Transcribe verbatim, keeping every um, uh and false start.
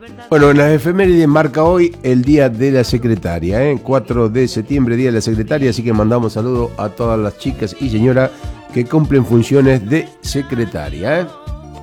Bueno, en las efemérides marca hoy el Día de la Secretaria, ¿eh? cuatro de septiembre, Día de la Secretaria, así que mandamos saludos a todas las chicas y señoras que cumplen funciones de secretaria, ¿eh?